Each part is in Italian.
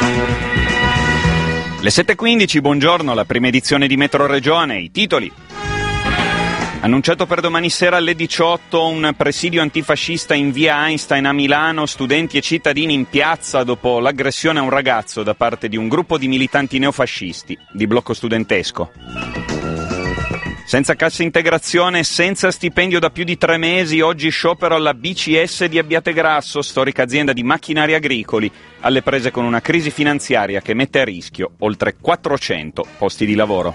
Le 7.15, buongiorno, la prima edizione di Metro Regione, i titoli. Annunciato per domani sera alle 18 un presidio antifascista in via Einstein a Milano, studenti e cittadini in piazza dopo l'aggressione a un ragazzo da parte di un gruppo di militanti neofascisti di blocco studentesco. Senza cassa integrazione, senza stipendio da più di 3 mesi, oggi sciopero alla BCS di Abbiategrasso, storica azienda di macchinari agricoli, alle prese con una crisi finanziaria che mette a rischio oltre 400 posti di lavoro.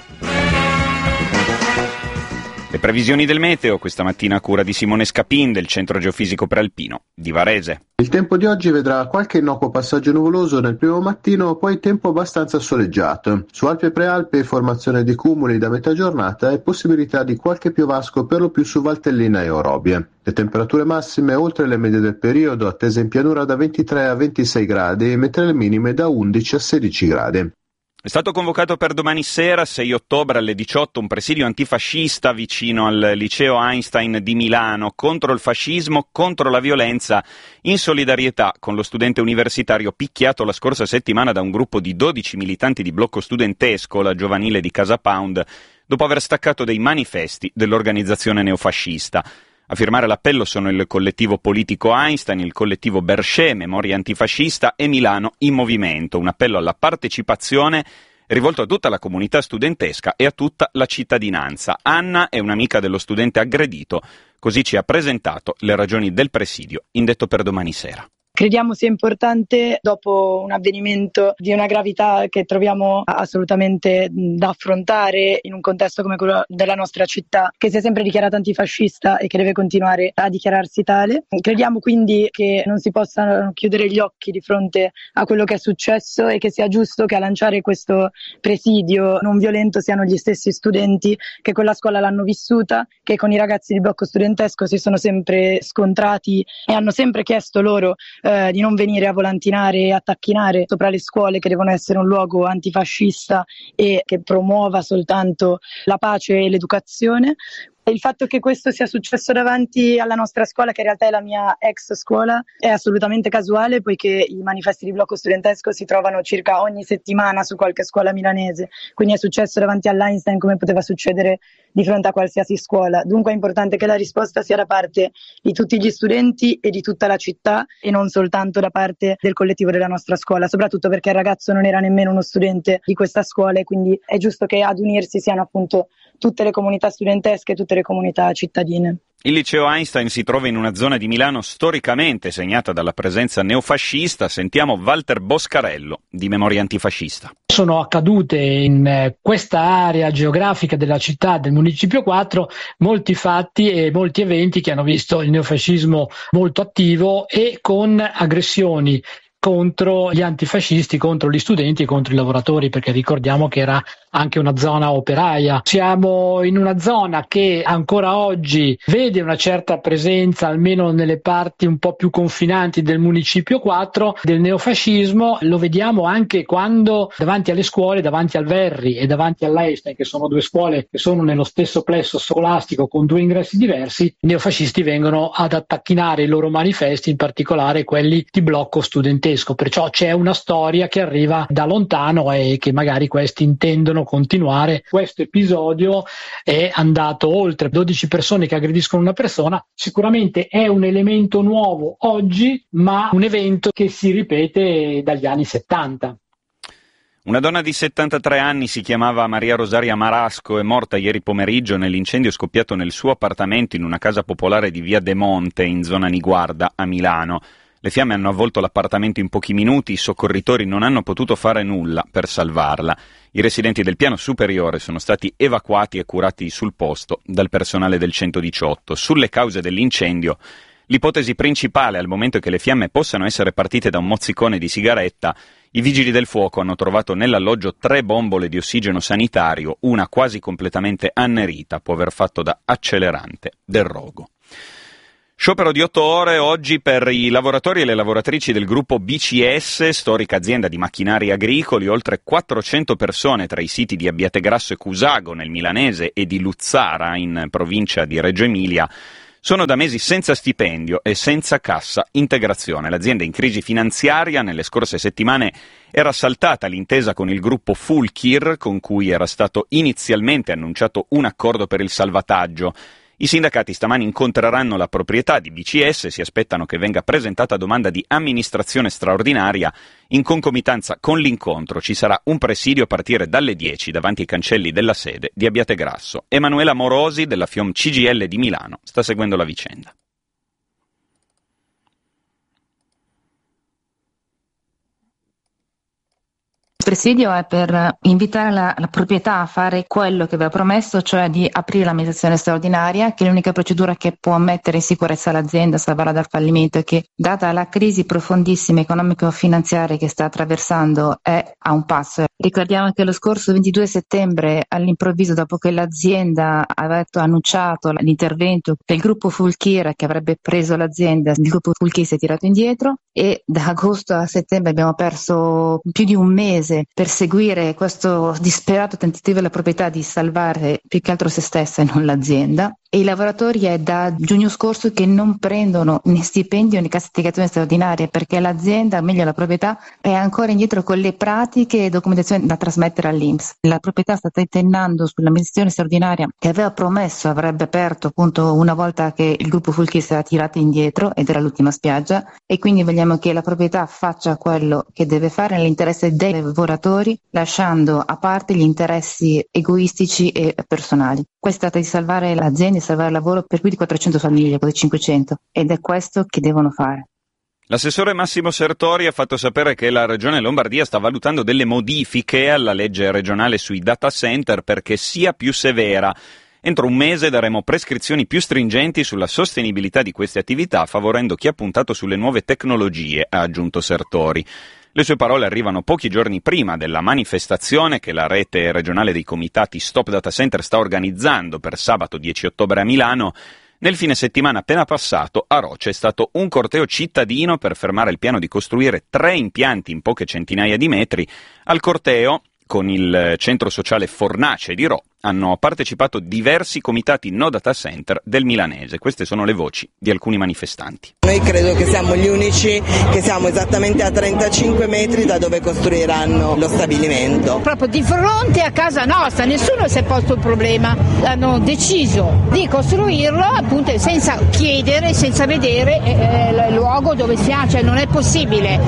Le previsioni del meteo, questa mattina a cura di Simone Scapin del Centro Geofisico Prealpino di Varese. Il tempo di oggi vedrà qualche innocuo passaggio nuvoloso nel primo mattino, poi tempo abbastanza soleggiato. Su Alpi e Prealpi formazione di cumuli da metà giornata e possibilità di qualche piovasco per lo più su Valtellina e Orobie. Le temperature massime oltre le medie del periodo, attese in pianura da 23 a 26 gradi, mentre le minime da 11 a 16 gradi. È stato convocato per domani sera, 6 ottobre alle 18, un presidio antifascista vicino al liceo Einstein di Milano contro il fascismo, contro la violenza, in solidarietà con lo studente universitario picchiato la scorsa settimana da un gruppo di 12 militanti di blocco studentesco, la giovanile di Casa Pound, dopo aver staccato dei manifesti dell'organizzazione neofascista. A firmare l'appello sono il collettivo politico Einstein, il collettivo Bercè, Memoria Antifascista e Milano in Movimento. Un appello alla partecipazione rivolto a tutta la comunità studentesca e a tutta la cittadinanza. Anna è un'amica dello studente aggredito, così ci ha presentato le ragioni del presidio indetto per domani sera. Crediamo sia importante, dopo un avvenimento di una gravità che troviamo assolutamente da affrontare in un contesto come quello della nostra città, che si è sempre dichiarata antifascista e che deve continuare a dichiararsi tale. Crediamo quindi che non si possano chiudere gli occhi di fronte a quello che è successo e che sia giusto che a lanciare questo presidio non violento siano gli stessi studenti che quella scuola l'hanno vissuta, che con i ragazzi di blocco studentesco si sono sempre scontrati e hanno sempre chiesto loro di non venire a volantinare e a tacchinare sopra le scuole, che devono essere un luogo antifascista e che promuova soltanto la pace e l'educazione. Il fatto che questo sia successo davanti alla nostra scuola, che in realtà è la mia ex scuola, è assolutamente casuale, poiché i manifesti di blocco studentesco si trovano circa ogni settimana su qualche scuola milanese, quindi è successo davanti all'Einstein come poteva succedere di fronte a qualsiasi scuola. Dunque è importante che la risposta sia da parte di tutti gli studenti e di tutta la città e non soltanto da parte del collettivo della nostra scuola, soprattutto perché il ragazzo non era nemmeno uno studente di questa scuola e quindi è giusto che ad unirsi siano appunto tutte le comunità studentesche, tutte le comunità cittadine. Il liceo Einstein si trova in una zona di Milano storicamente segnata dalla presenza neofascista. Sentiamo Walter Boscarello di Memoria Antifascista. Sono accadute in questa area geografica della città del Municipio 4 molti fatti e molti eventi che hanno visto il neofascismo molto attivo e con aggressioni contro gli antifascisti, contro gli studenti e contro i lavoratori, perché ricordiamo che era anche una zona operaia. Siamo in una zona che ancora oggi vede una certa presenza, almeno nelle parti un po' più confinanti del Municipio 4, del neofascismo. Lo vediamo anche quando davanti alle scuole, davanti al Verri e davanti all'Einstein, che sono due scuole che sono nello stesso plesso scolastico con due ingressi diversi, i neofascisti vengono ad attacchinare i loro manifesti, in particolare quelli di blocco studentesco. Perciò c'è una storia che arriva da lontano e che magari questi intendono continuare. Questo episodio è andato oltre 12 persone che aggrediscono una persona. Sicuramente è un elemento nuovo oggi, ma un evento che si ripete dagli anni 70. Una donna di 73 anni, si chiamava Maria Rosaria Marasco, è morta ieri pomeriggio nell'incendio scoppiato nel suo appartamento in una casa popolare di via De Monte, in zona Niguarda, a Milano. Le fiamme hanno avvolto l'appartamento in pochi minuti, i soccorritori non hanno potuto fare nulla per salvarla. I residenti del piano superiore sono stati evacuati e curati sul posto dal personale del 118. Sulle cause dell'incendio, l'ipotesi principale al momento è che le fiamme possano essere partite da un mozzicone di sigaretta. I vigili del fuoco hanno trovato nell'alloggio 3 bombole di ossigeno sanitario, una quasi completamente annerita, può aver fatto da accelerante del rogo. Sciopero di 8 ore oggi per i lavoratori e le lavoratrici del gruppo BCS, storica azienda di macchinari agricoli. Oltre 400 persone tra i siti di Abbiategrasso e Cusago nel milanese e di Luzzara in provincia di Reggio Emilia sono da mesi senza stipendio e senza cassa integrazione. L'azienda in crisi finanziaria nelle scorse settimane era saltata l'intesa con il gruppo Fulkir, con cui era stato inizialmente annunciato un accordo per il salvataggio. I sindacati stamani incontreranno la proprietà di BCS, si aspettano che venga presentata domanda di amministrazione straordinaria. In concomitanza con l'incontro ci sarà un presidio a partire dalle 10 davanti ai cancelli della sede di Abbiategrasso. Emanuela Morosi della FIOM CGIL di Milano sta seguendo la vicenda. Il presidio è per invitare la proprietà a fare quello che aveva promesso, cioè di aprire l'amministrazione straordinaria, che è l'unica procedura che può mettere in sicurezza l'azienda, salvarla dal fallimento, e che, data la crisi profondissima economico-finanziaria che sta attraversando, è a un passo. Ricordiamo che lo scorso 22 settembre, all'improvviso, dopo che l'azienda aveva annunciato l'intervento del gruppo Fulkir che avrebbe preso l'azienda, il gruppo Fulkir si è tirato indietro e da agosto a settembre abbiamo perso più di un mese per seguire questo disperato tentativo della proprietà di salvare più che altro se stessa e non l'azienda. E i lavoratori è da giugno scorso che non prendono né stipendio né cassa integrazione straordinaria, perché l'azienda, meglio la proprietà, è ancora indietro con le pratiche e documentazione da trasmettere all'INPS. La proprietà sta tentennando sull'amministrazione straordinaria che aveva promesso avrebbe aperto appunto una volta che il gruppo Fulkir si era tirato indietro ed era l'ultima spiaggia, e quindi vogliamo che la proprietà faccia quello che deve fare nell'interesse dei lavoratori, lasciando a parte gli interessi egoistici e personali. Qua si tratta di salvare l'azienda e salvare il lavoro per più di 400 famiglie, quasi 500, ed è questo che devono fare. L'assessore Massimo Sertori ha fatto sapere che la Regione Lombardia sta valutando delle modifiche alla legge regionale sui data center perché sia più severa. Entro un mese daremo prescrizioni più stringenti sulla sostenibilità di queste attività, favorendo chi ha puntato sulle nuove tecnologie, ha aggiunto Sertori. Le sue parole arrivano pochi giorni prima della manifestazione che la rete regionale dei comitati Stop Data Center sta organizzando per sabato 10 ottobre a Milano. Nel fine settimana appena passato a Rho c'è stato un corteo cittadino per fermare il piano di costruire 3 impianti in poche centinaia di metri. Al corteo, con il centro sociale Fornace di Rho, hanno partecipato diversi comitati no data center del milanese. Queste sono le voci di alcuni manifestanti. Noi credo che siamo gli unici che siamo esattamente a 35 metri da dove costruiranno lo stabilimento. Proprio di fronte a casa nostra, nessuno si è posto il problema. Hanno deciso di costruirlo appunto senza chiedere, senza vedere il luogo dove si ha, cioè non è possibile.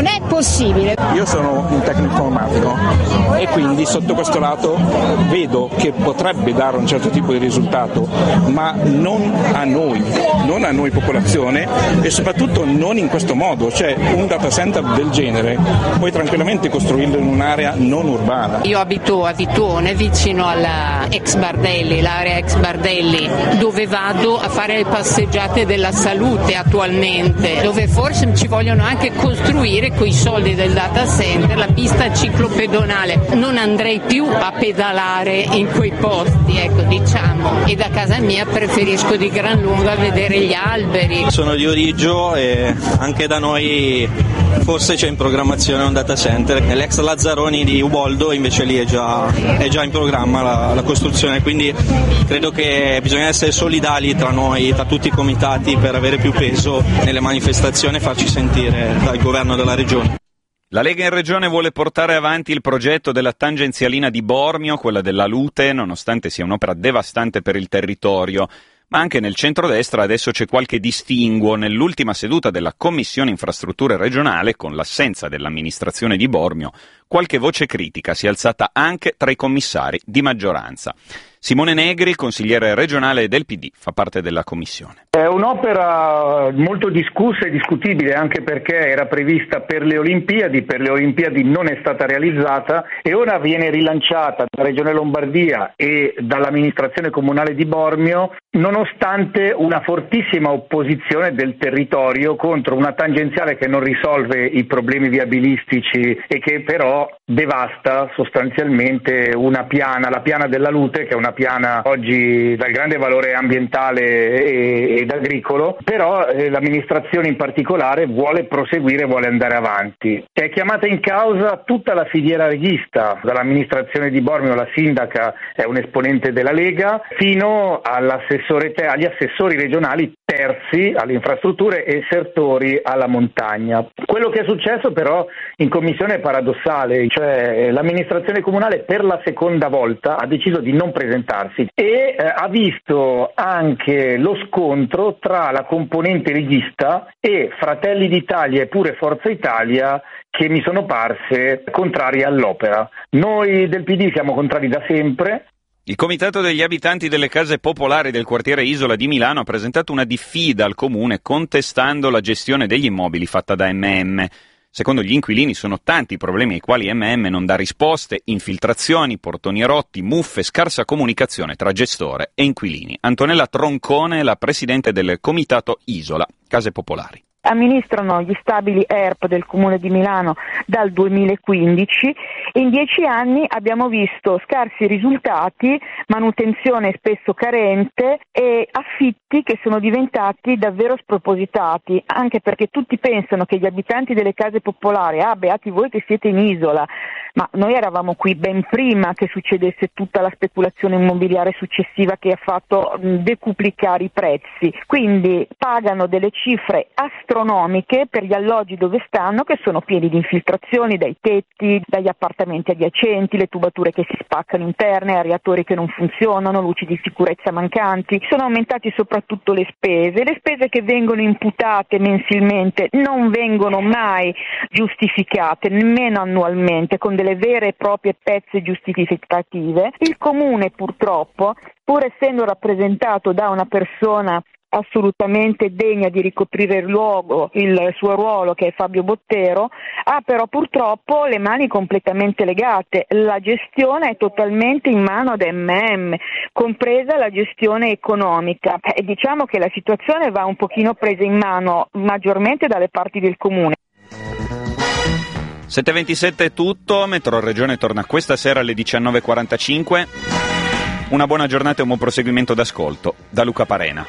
Io sono un tecnico informatico e quindi sotto questo lato vedo che potrebbe dare un certo tipo di risultato, ma non a noi popolazione, e soprattutto non in questo modo. Cioè un data center del genere puoi tranquillamente costruirlo in un'area non urbana. Io abito a Vitone, vicino alla ex Bardelli, l'area ex Bardelli, dove vado a fare le passeggiate della salute attualmente, dove forse ci vogliono anche costruire coi soldi del data center la pista ciclopedonale. Non andrei più a pedalare in quei posti, ecco, diciamo, e da casa mia preferisco di gran lunga vedere gli alberi. Sono di Origgio e anche da noi forse c'è in programmazione un data center. Nell'ex Lazzaroni di Uboldo invece lì è già in programma la costruzione, quindi credo che bisogna essere solidali tra noi, tra tutti i comitati, per avere più peso nelle manifestazioni e farci sentire dal governo della regione. La Lega in Regione vuole portare avanti il progetto della tangenzialina di Bormio, quella della Lute, nonostante sia un'opera devastante per il territorio. Ma anche nel centrodestra adesso c'è qualche distinguo. Nell'ultima seduta della Commissione Infrastrutture regionale, con l'assenza dell'amministrazione di Bormio, qualche voce critica si è alzata anche tra i commissari di maggioranza. Simone Negri, consigliere regionale del PD, fa parte della commissione. È un'opera molto discussa e discutibile, anche perché era prevista per le Olimpiadi non è stata realizzata e ora viene rilanciata dalla Regione Lombardia e dall'amministrazione comunale di Bormio, nonostante una fortissima opposizione del territorio contro una tangenziale che non risolve i problemi viabilistici e che però devasta sostanzialmente una piana, la piana della Lute, che è una una piana oggi dal grande valore ambientale ed agricolo, però l'amministrazione in particolare vuole proseguire, vuole andare avanti. È chiamata in causa tutta la filiera leghista, dall'amministrazione di Bormio, la sindaca è un esponente della Lega, fino agli assessori regionali terzi alle infrastrutture e Sertori alla montagna. Quello che è successo però in commissione è paradossale, cioè l'amministrazione comunale per la seconda volta ha deciso di non presentarsi e ha visto anche lo scontro tra la componente leghista e Fratelli d'Italia e pure Forza Italia, che mi sono parse contrarie all'opera. Noi del PD siamo contrari da sempre. Il Comitato degli abitanti delle case popolari del quartiere Isola di Milano ha presentato una diffida al comune contestando la gestione degli immobili fatta da MM. Secondo gli inquilini sono tanti i problemi ai quali MM non dà risposte: infiltrazioni, portoni rotti, muffe, scarsa comunicazione tra gestore e inquilini. Antonella Troncone è la presidente del Comitato Isola Case Popolari. Amministrano gli stabili ERP del Comune di Milano dal 2015. In 10 anni abbiamo visto scarsi risultati, manutenzione spesso carente e affitti che sono diventati davvero spropositati, anche perché tutti pensano che gli abitanti delle case popolari, beati voi che siete in isola, ma noi eravamo qui ben prima che succedesse tutta la speculazione immobiliare successiva che ha fatto decuplicare i prezzi, quindi pagano delle cifre astronomiche per gli alloggi dove stanno, che sono pieni di infiltrazioni dai tetti, dagli appartamenti adiacenti, le tubature che si spaccano interne, areatori che non funzionano, luci di sicurezza mancanti. Sono aumentati soprattutto le spese che vengono imputate mensilmente non vengono mai giustificate, nemmeno annualmente, con delle vere e proprie pezze giustificative. Il Comune purtroppo, pur essendo rappresentato da una persona assolutamente degna di ricoprire il suo ruolo, che è Fabio Bottero, ha però purtroppo le mani completamente legate. La gestione è totalmente in mano ad MM, compresa la gestione economica. Diciamo che la situazione va un pochino presa in mano maggiormente dalle parti del Comune. 7.27 è tutto, Metro Regione torna questa sera alle 19.45. Una buona giornata e un buon proseguimento d'ascolto. Da Luca Parena.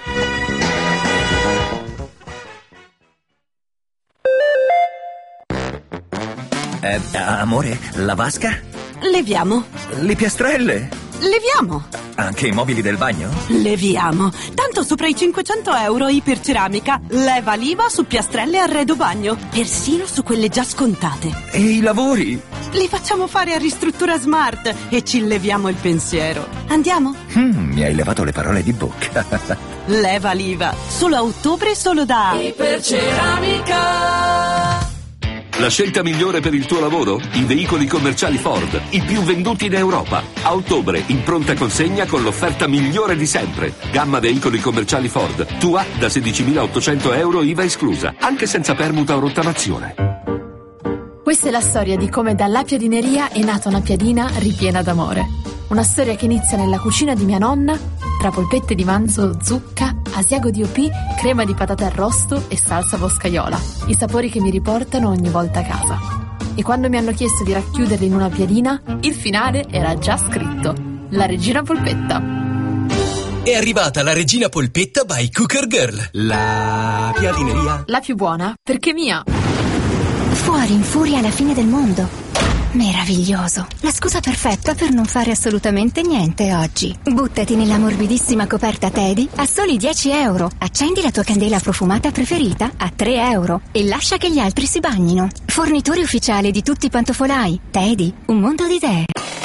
Amore, la vasca? Leviamo. Le piastrelle? Leviamo. Anche i mobili del bagno? Leviamo. Tanto sopra i 500 euro Iperceramica leva l'IVA su piastrelle e arredo bagno, persino su quelle già scontate. E i lavori? Li facciamo fare a Ristruttura Smart e ci leviamo il pensiero. Andiamo? Mi hai levato le parole di bocca. Leva l'IVA. Solo a ottobre, solo da Iperceramica. La scelta migliore per il tuo lavoro? I veicoli commerciali Ford, i più venduti in Europa. A ottobre, in pronta consegna con l'offerta migliore di sempre. Gamma veicoli commerciali Ford, tua da 16.800 euro IVA esclusa, anche senza permuta o rottamazione. Questa è la storia di come dalla piadineria è nata una piadina ripiena d'amore. Una storia che inizia nella cucina di mia nonna, tra polpette di manzo, zucca, asiago di OP, crema di patate arrosto e salsa boscaiola. I sapori che mi riportano ogni volta a casa. E quando mi hanno chiesto di racchiuderli in una piadina, il finale era già scritto: la Regina Polpetta. È arrivata la Regina Polpetta by Cooker Girl. La piadineria. La più buona, perché mia. Fuori in furia alla fine del mondo. Meraviglioso. La scusa perfetta per non fare assolutamente niente oggi. Buttati nella morbidissima coperta Teddy a soli 10 euro. Accendi la tua candela profumata preferita a 3 euro e lascia che gli altri si bagnino. Fornitore ufficiale di tutti i pantofolai. Teddy, un mondo di idee.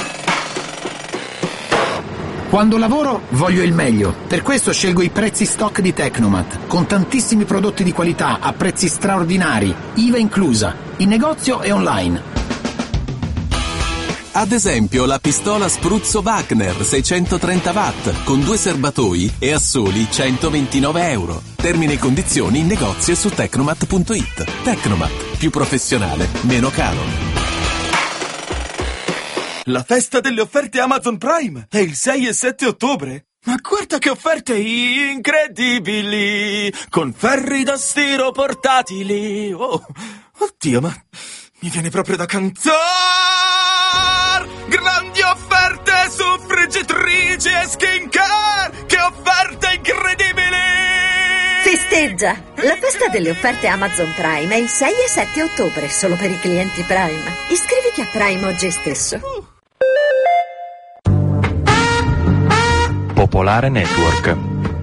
Quando lavoro voglio il meglio, per questo scelgo i prezzi stock di Tecnomat, con tantissimi prodotti di qualità a prezzi straordinari, IVA inclusa, in negozio e online. Ad esempio la pistola spruzzo Wagner 630 watt con 2 serbatoi e a soli 129 euro. Termini e condizioni in negozio e su Tecnomat.it. Tecnomat, più professionale, meno caro. La festa delle offerte Amazon Prime è il 6 e 7 ottobre. Ma guarda che offerte incredibili! Con ferri da stiro portatili. Oh, oddio, ma mi viene proprio da cantare! Grandi offerte su Free friggitrici e skincare! Che offerte incredibili! Festeggia! La festa delle offerte Amazon Prime è il 6 e 7 ottobre, solo per i clienti Prime. Iscriviti a Prime oggi stesso. Popolare Network.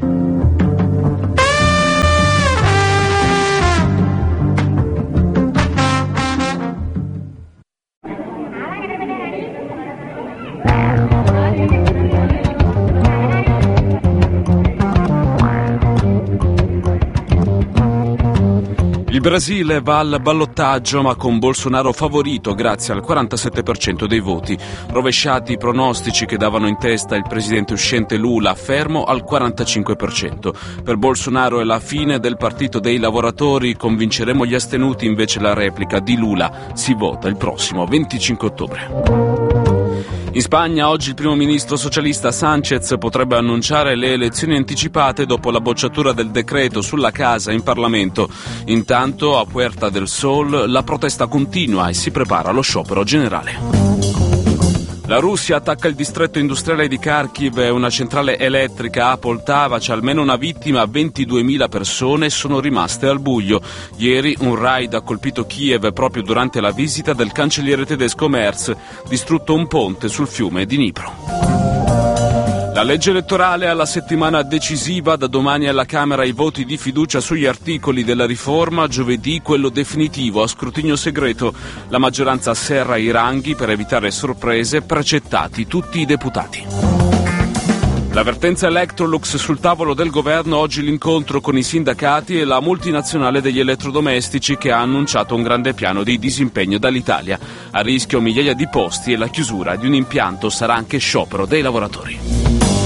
Il Brasile va al ballottaggio, ma con Bolsonaro favorito grazie al 47% dei voti. Rovesciati i pronostici che davano in testa il presidente uscente Lula, fermo al 45%. Per Bolsonaro è la fine del partito dei lavoratori, convinceremo gli astenuti, invece la replica di Lula. Si vota il prossimo 25 ottobre. In Spagna oggi il primo ministro socialista Sánchez potrebbe annunciare le elezioni anticipate dopo la bocciatura del decreto sulla casa in Parlamento. Intanto a Puerta del Sol la protesta continua e si prepara lo sciopero generale. La Russia attacca il distretto industriale di Kharkiv e una centrale elettrica a Poltava. C'è almeno una vittima, 22.000 persone sono rimaste al buio. Ieri un raid ha colpito Kiev proprio durante la visita del cancelliere tedesco Merz, distrutto un ponte sul fiume Dnipro. La legge elettorale alla settimana decisiva, da domani alla Camera i voti di fiducia sugli articoli della riforma, giovedì quello definitivo a scrutinio segreto. La maggioranza serra i ranghi per evitare sorprese, precettati tutti i deputati. L'avvertenza Electrolux sul tavolo del governo, oggi l'incontro con i sindacati e la multinazionale degli elettrodomestici che ha annunciato un grande piano di disimpegno dall'Italia. A rischio migliaia di posti e la chiusura di un impianto, sarà anche sciopero dei lavoratori.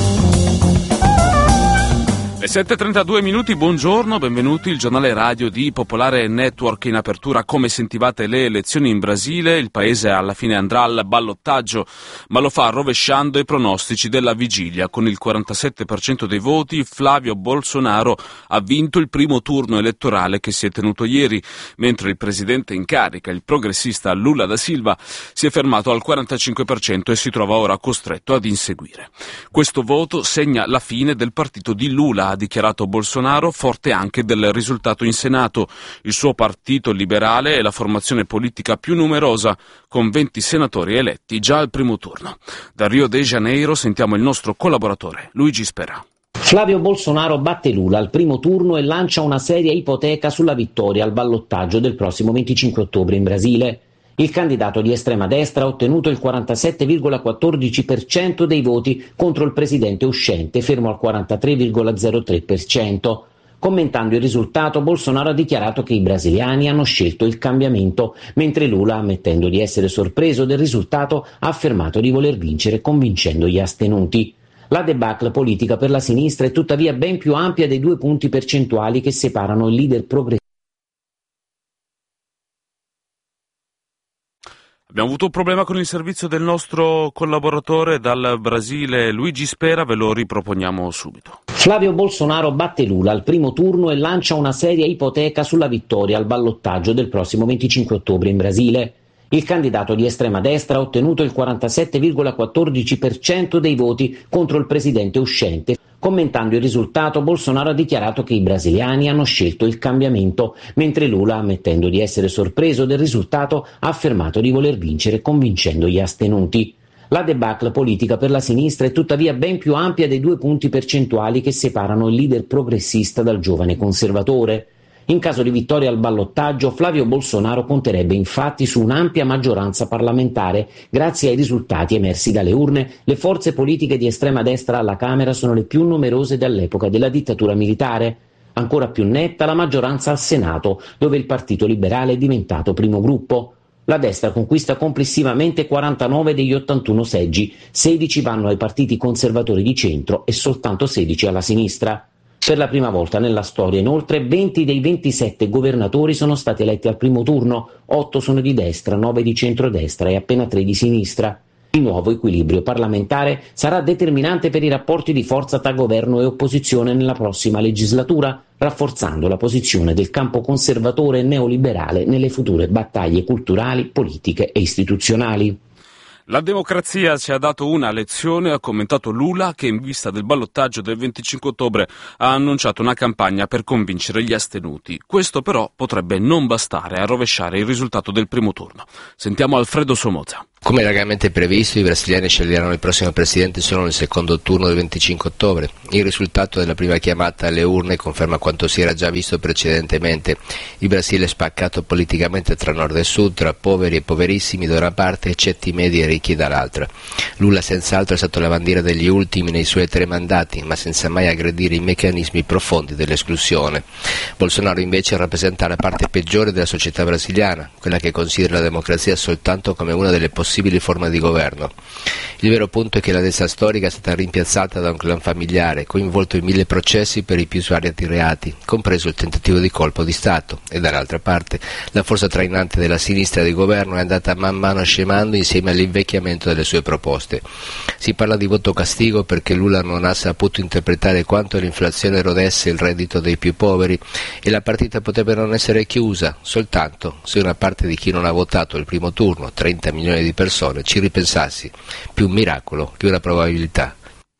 Le 7:32 minuti, buongiorno, benvenuti, il giornale radio di Popolare Network. In apertura, come sentivate, le elezioni in Brasile, il paese alla fine andrà al ballottaggio, ma lo fa rovesciando i pronostici della vigilia. Con il 47% dei voti, Flavio Bolsonaro ha vinto il primo turno elettorale che si è tenuto ieri, mentre il presidente in carica, il progressista Lula da Silva, si è fermato al 45% e si trova ora costretto ad inseguire. Questo voto segna la fine del partito di Lula, ha dichiarato Bolsonaro, forte anche del risultato in Senato. Il suo partito liberale è la formazione politica più numerosa, con 20 senatori eletti già al primo turno. Da Rio de Janeiro sentiamo il nostro collaboratore Luigi Spera. Flavio Bolsonaro batte Lula al primo turno e lancia una seria ipoteca sulla vittoria al ballottaggio del prossimo 25 ottobre in Brasile. Il candidato di estrema destra ha ottenuto il 47,14% dei voti contro il presidente uscente, fermo al 43,03%. Commentando il risultato, Bolsonaro ha dichiarato che i brasiliani hanno scelto il cambiamento, mentre Lula, ammettendo di essere sorpreso del risultato, ha affermato di voler vincere convincendo gli astenuti. La debacle politica per la sinistra è tuttavia ben più ampia dei 2 punti percentuali che separano il leader progressista. Abbiamo avuto un problema con il servizio del nostro collaboratore dal Brasile, Luigi Spera, ve lo riproponiamo subito. Flavio Bolsonaro batte Lula al primo turno e lancia una seria ipoteca sulla vittoria al ballottaggio del prossimo 25 ottobre in Brasile. Il candidato di estrema destra ha ottenuto il 47,14% dei voti contro il presidente uscente. Commentando il risultato, Bolsonaro ha dichiarato che i brasiliani hanno scelto il cambiamento, mentre Lula, ammettendo di essere sorpreso del risultato, ha affermato di voler vincere convincendo gli astenuti. La debacle politica per la sinistra è tuttavia ben più ampia dei 2 punti percentuali che separano il leader progressista dal giovane conservatore. In caso di vittoria al ballottaggio, Flavio Bolsonaro conterebbe infatti su un'ampia maggioranza parlamentare. Grazie ai risultati emersi dalle urne, le forze politiche di estrema destra alla Camera sono le più numerose dall'epoca della dittatura militare. Ancora più netta la maggioranza al Senato, dove il Partito Liberale è diventato primo gruppo. La destra conquista complessivamente 49 degli 81 seggi, 16 vanno ai partiti conservatori di centro e soltanto 16 alla sinistra. Per la prima volta nella storia, inoltre, 20 dei 27 governatori sono stati eletti al primo turno, 8 sono di destra, 9 di centrodestra e appena 3 di sinistra. Il nuovo equilibrio parlamentare sarà determinante per i rapporti di forza tra governo e opposizione nella prossima legislatura, rafforzando la posizione del campo conservatore e neoliberale nelle future battaglie culturali, politiche e istituzionali. La democrazia ci ha dato una lezione, ha commentato Lula, che in vista del ballottaggio del 25 ottobre ha annunciato una campagna per convincere gli astenuti. Questo però potrebbe non bastare a rovesciare il risultato del primo turno. Sentiamo Alfredo Somoza. Come largamente previsto, i brasiliani sceglieranno il prossimo presidente solo nel secondo turno del 25 ottobre. Il risultato della prima chiamata alle urne conferma quanto si era già visto precedentemente. Il Brasile è spaccato politicamente tra nord e sud, tra poveri e poverissimi da una parte e ceti medi e ricchi dall'altra. Lula senz'altro è stato la bandiera degli ultimi nei suoi 3 mandati, ma senza mai aggredire i meccanismi profondi dell'esclusione. Bolsonaro invece rappresenta la parte peggiore della società brasiliana, quella che considera la democrazia soltanto come una delle possibili forme di governo. Il vero punto è che la destra storica è stata rimpiazzata da un clan familiare, coinvolto in 1000 processi per i più svariati reati, compreso il tentativo di colpo di Stato, e dall'altra parte la forza trainante della sinistra di governo è andata man mano scemando insieme all'invecchiamento delle sue proposte. Si parla di voto castigo perché Lula non ha saputo interpretare quanto l'inflazione erodesse il reddito dei più poveri, e la partita potrebbe non essere chiusa soltanto se una parte di chi non ha votato il primo turno, 30 milioni di persone, ci ripensassi. Più un miracolo che una probabilità.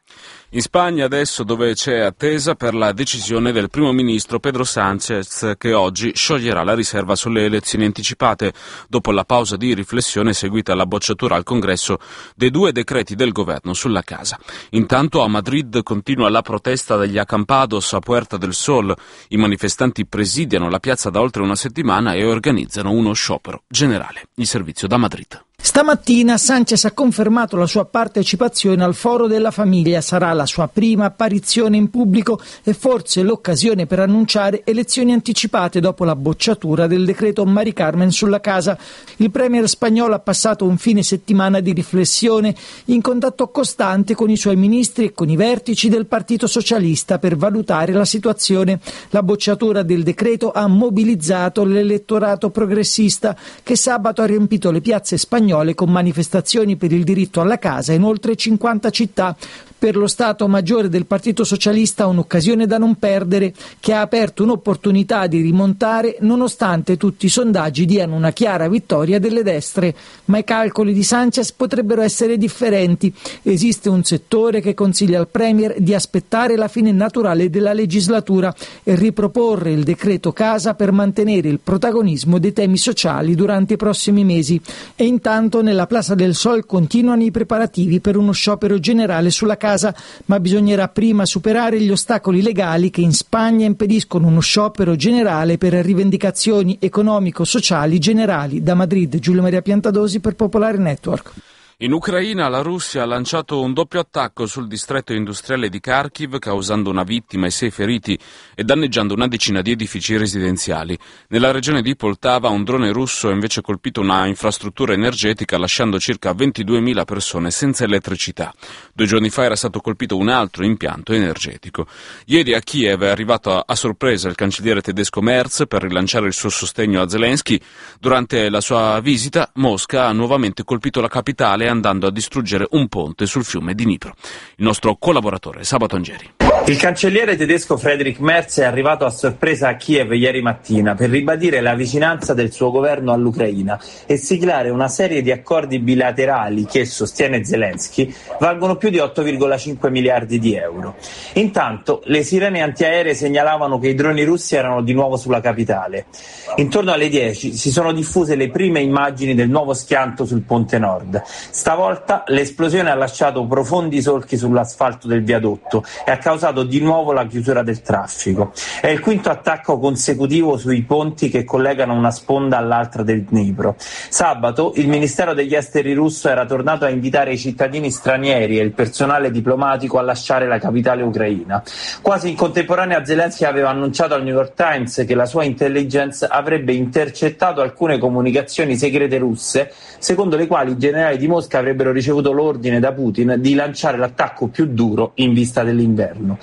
In Spagna adesso, dove c'è attesa per la decisione del primo ministro Pedro Sánchez, che oggi scioglierà la riserva sulle elezioni anticipate, dopo la pausa di riflessione seguita alla bocciatura al Congresso dei 2 decreti del governo sulla casa. Intanto a Madrid continua la protesta degli acampados a Puerta del Sol. I manifestanti presidiano la piazza da oltre una settimana e organizzano uno sciopero generale. Il servizio da Madrid. Stamattina Sánchez ha confermato la sua partecipazione al Foro della Famiglia. Sarà la sua prima apparizione in pubblico e forse l'occasione per annunciare elezioni anticipate dopo la bocciatura del decreto Mari Carmen sulla casa. Il premier spagnolo ha passato un fine settimana di riflessione in contatto costante con i suoi ministri e con i vertici del Partito Socialista per valutare la situazione. La bocciatura del decreto ha mobilizzato l'elettorato progressista, che sabato ha riempito le piazze spagnole con manifestazioni per il diritto alla casa in oltre 50 città. Per lo Stato Maggiore del Partito Socialista un'occasione da non perdere, che ha aperto un'opportunità di rimontare nonostante tutti i sondaggi diano una chiara vittoria delle destre. Ma i calcoli di Sánchez potrebbero essere differenti. Esiste un settore che consiglia al Premier di aspettare la fine naturale della legislatura e riproporre il decreto casa per mantenere il protagonismo dei temi sociali durante i prossimi mesi. E intanto nella Plaza del Sol continuano i preparativi per uno sciopero generale sulla casa, ma bisognerà prima superare gli ostacoli legali che in Spagna impediscono uno sciopero generale per rivendicazioni economico-sociali generali. Da Madrid, Giulio Maria Piantadosi per Popolare Network. In Ucraina la Russia ha lanciato un doppio attacco sul distretto industriale di Kharkiv, causando una vittima e 6 feriti e danneggiando una decina di edifici residenziali. Nella regione di Poltava un drone russo ha invece colpito una infrastruttura energetica, lasciando circa 22.000 persone senza elettricità. 2 giorni fa era stato colpito un altro impianto energetico. Ieri a Kiev è arrivato a sorpresa il cancelliere tedesco Merz per rilanciare il suo sostegno a Zelensky. Durante la sua visita, Mosca ha nuovamente colpito la capitale, andando a distruggere un ponte sul fiume Dnipro. Il nostro collaboratore Sabato Angeri. Il cancelliere tedesco Friedrich Merz è arrivato a sorpresa a Kiev ieri mattina per ribadire la vicinanza del suo governo all'Ucraina e siglare una serie di accordi bilaterali che, sostiene Zelensky, valgono più di 8,5 miliardi di euro. Intanto le sirene antiaeree segnalavano che i droni russi erano di nuovo sulla capitale. Intorno alle 10 si sono diffuse le prime immagini del nuovo schianto sul Ponte Nord. Stavolta l'esplosione ha lasciato profondi solchi sull'asfalto del viadotto e ha causato di nuovo la chiusura del traffico. È il quinto attacco consecutivo sui ponti che collegano una sponda all'altra del Dnipro. Sabato il Ministero degli Esteri russo era tornato a invitare i cittadini stranieri e il personale diplomatico a lasciare la capitale ucraina. Quasi in contemporanea Zelensky aveva annunciato al New York Times che la sua intelligence avrebbe intercettato alcune comunicazioni segrete russe, secondo le quali i generali di Mosca avrebbero ricevuto l'ordine da Putin di lanciare l'attacco più duro in vista dell'inverno.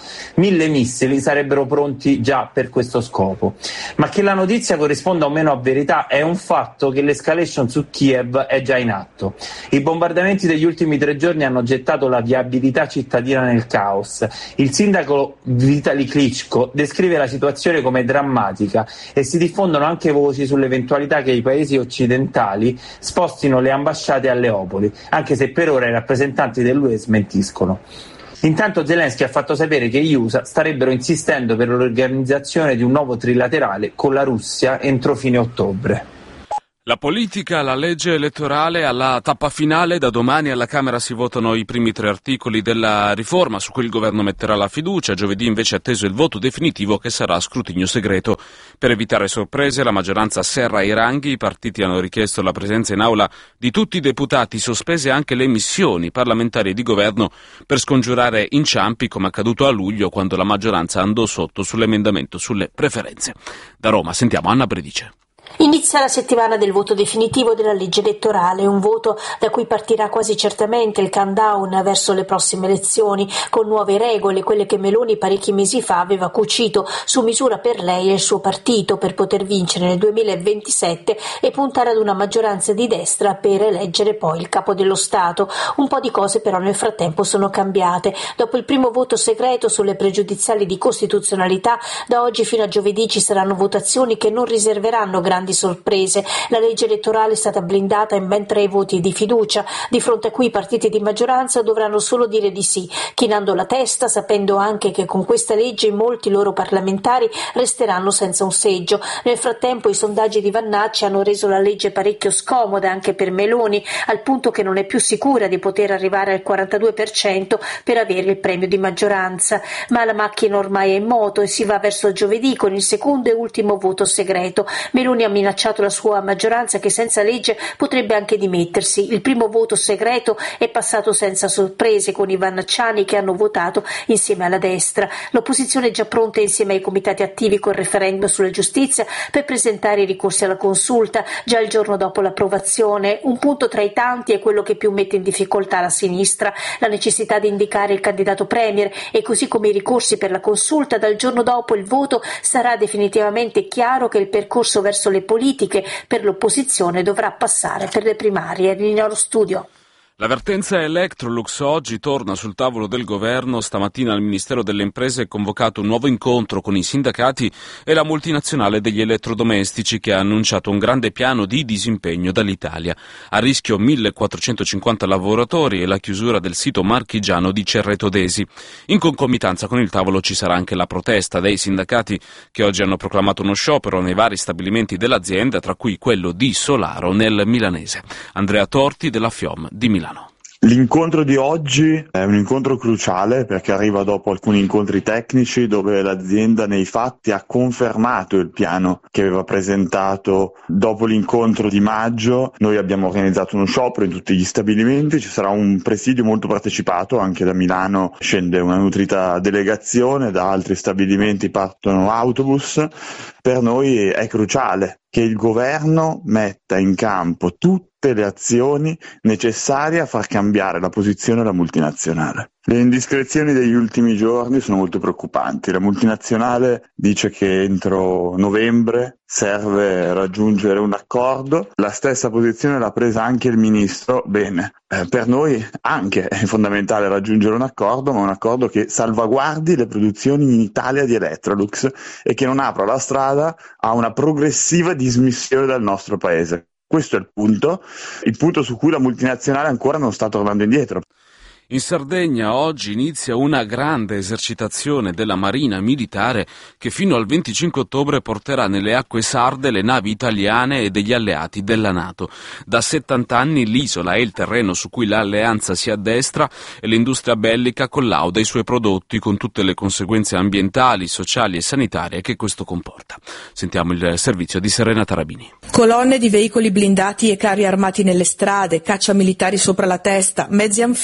1000 missili sarebbero pronti già per questo scopo. Ma che la notizia corrisponda o meno a verità è un fatto che l'escalation su Kiev è già in atto. I bombardamenti degli ultimi 3 giorni hanno gettato la viabilità cittadina nel caos. Il sindaco Vitali Klitschko descrive la situazione come drammatica e si diffondono anche voci sull'eventualità che i paesi occidentali spostino le ambasciate a Leopoli, anche se per ora i rappresentanti dell'UE smentiscono. Intanto Zelensky ha fatto sapere che gli USA starebbero insistendo per l'organizzazione di un nuovo trilaterale con la Russia entro fine ottobre. La politica, la legge elettorale alla tappa finale. Da domani alla Camera si votano i primi 3 articoli della riforma su cui il governo metterà la fiducia. Giovedì invece è atteso il voto definitivo che sarà a scrutinio segreto. Per evitare sorprese la maggioranza serra i ranghi, i partiti hanno richiesto la presenza in aula di tutti i deputati, sospese anche le missioni parlamentari e di governo per scongiurare inciampi come accaduto a luglio quando la maggioranza andò sotto sull'emendamento sulle preferenze. Da Roma sentiamo Anna Bredice. Inizia la settimana del voto definitivo della legge elettorale, un voto da cui partirà quasi certamente il countdown verso le prossime elezioni, con nuove regole, quelle che Meloni parecchi mesi fa aveva cucito su misura per lei e il suo partito per poter vincere nel 2027 e puntare ad una maggioranza di destra per eleggere poi il capo dello Stato. Un po' di cose però nel frattempo sono cambiate. Dopo il primo voto segreto sulle pregiudiziali di costituzionalità, da oggi fino a giovedì ci saranno votazioni che non riserveranno grandi sorprese. La legge elettorale è stata blindata in ben 3 voti di fiducia, di fronte a cui i partiti di maggioranza dovranno solo dire di sì, chinando la testa, sapendo anche che con questa legge molti loro parlamentari resteranno senza un seggio. Nel frattempo i sondaggi di Vannacci hanno reso la legge parecchio scomoda anche per Meloni, al punto che non è più sicura di poter arrivare al 42% per avere il premio di maggioranza. Ma la macchina ormai è in moto e si va verso giovedì con il secondo e ultimo voto segreto. Meloni ha minacciato la sua maggioranza che senza legge potrebbe anche dimettersi. Il primo voto segreto è passato senza sorprese, con i vannacciani che hanno votato insieme alla destra. L'opposizione è già pronta insieme ai comitati attivi col referendum sulla giustizia per presentare i ricorsi alla consulta già il giorno dopo l'approvazione. Un punto tra i tanti è quello che più mette in difficoltà la sinistra, la necessità di indicare il candidato premier, e così come i ricorsi per la consulta, dal giorno dopo il voto sarà definitivamente chiaro che il percorso verso le politiche per l'opposizione dovrà passare per le primarie. Linea allo studio. L'avvertenza Electrolux oggi torna sul tavolo del governo. Stamattina il Ministero delle Imprese ha convocato un nuovo incontro con i sindacati e la multinazionale degli elettrodomestici, che ha annunciato un grande piano di disimpegno dall'Italia. A rischio 1450 lavoratori e la chiusura del sito marchigiano di Cerreto d'Esi. In concomitanza con il tavolo ci sarà anche la protesta dei sindacati, che oggi hanno proclamato uno sciopero nei vari stabilimenti dell'azienda, tra cui quello di Solaro nel milanese. Andrea Torti della FIOM di Milano. L'incontro di oggi è un incontro cruciale perché arriva dopo alcuni incontri tecnici dove l'azienda nei fatti ha confermato il piano che aveva presentato dopo l'incontro di maggio. Noi abbiamo organizzato uno sciopero in tutti gli stabilimenti, ci sarà un presidio molto partecipato, anche da Milano scende una nutrita delegazione, da altri stabilimenti partono autobus. Per noi è cruciale che il governo metta in campo tutte le azioni necessarie a far cambiare la posizione della multinazionale. Le indiscrezioni degli ultimi giorni sono molto preoccupanti. La multinazionale dice che entro novembre serve raggiungere un accordo. La stessa posizione l'ha presa anche il ministro. Bene, per noi anche è fondamentale raggiungere un accordo, ma un accordo che salvaguardi le produzioni in Italia di Electrolux e che non apra la strada a una progressiva dismissione dal nostro paese. Questo è il punto su cui la multinazionale ancora non sta tornando indietro. In Sardegna oggi inizia una grande esercitazione della Marina Militare che fino al 25 ottobre porterà nelle acque sarde le navi italiane e degli alleati della NATO. Da 70 anni l'isola è il terreno su cui l'alleanza si addestra e l'industria bellica collauda i suoi prodotti con tutte le conseguenze ambientali, sociali e sanitarie che questo comporta. Sentiamo il servizio di Serena Tarabini. Colonne di veicoli blindati e carri armati nelle strade, caccia militari sopra la testa, mezzi anfibi che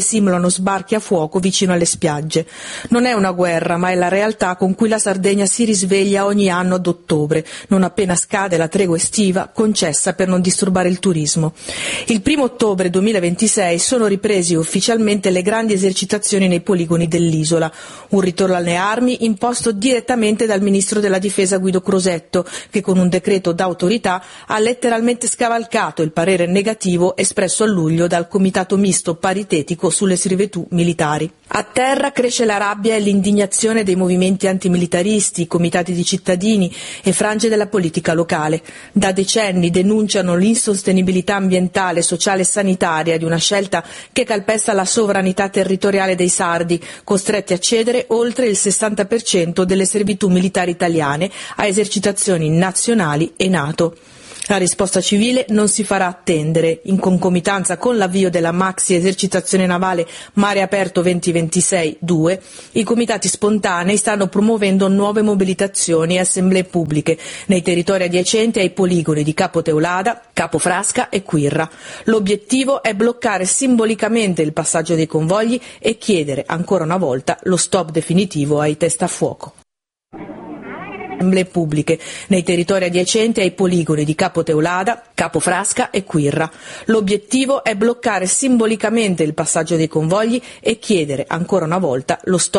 simulano sbarchi a fuoco vicino alle spiagge. Non è una guerra, ma è la realtà con cui la Sardegna si risveglia ogni anno ad ottobre, non appena scade la tregua estiva concessa per non disturbare il turismo. Il 1 ottobre 2026 sono ripresi ufficialmente le grandi esercitazioni nei poligoni dell'isola. Un ritorno alle armi imposto direttamente dal ministro della difesa Guido Crosetto, che con un decreto d'autorità ha letteralmente scavalcato il parere negativo espresso a luglio dal Comitato Misto Paritetico sulle servitù militari. A terra cresce la rabbia e l'indignazione dei movimenti antimilitaristi, comitati di cittadini e frange della politica locale. Da decenni denunciano l'insostenibilità ambientale, sociale e sanitaria di una scelta che calpesta la sovranità territoriale dei sardi, costretti a cedere oltre il 60% delle servitù militari italiane a esercitazioni nazionali e NATO. La risposta civile non si farà attendere. In concomitanza con l'avvio della maxi esercitazione navale Mare Aperto 2026-2, i comitati spontanei stanno promuovendo nuove mobilitazioni e assemblee pubbliche nei territori adiacenti ai poligoni di Capo Teulada, Capo Frasca e Quirra. L'obiettivo è bloccare simbolicamente il passaggio dei convogli e chiedere ancora una volta lo stop definitivo ai testafuoco. Assemblee pubbliche nei territori adiacenti ai poligoni di Capo Teulada, Capo Frasca e Quirra. L'obiettivo è bloccare simbolicamente il passaggio dei convogli e chiedere ancora una volta lo stop